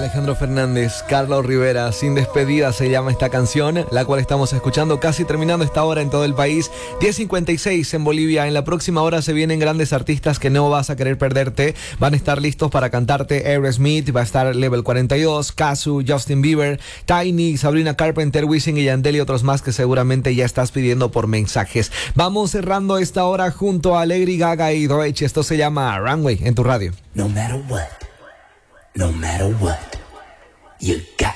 Alejandro Fernández, Carlos Rivera, Sin Despedida se llama esta canción, la cual estamos escuchando casi terminando esta hora en todo el país. 10:56 en Bolivia. En la próxima hora se vienen grandes artistas que no vas a querer perderte. Van a estar listos para cantarte Aerosmith, va a estar Level 42, Kazu, Justin Bieber, Tiny, Sabrina Carpenter, Wisin y Yandel y otros más que seguramente ya estás pidiendo por mensajes. Vamos cerrando esta hora junto a Lady Gaga y Doech. Esto se llama Runway en tu radio. No matter what, you got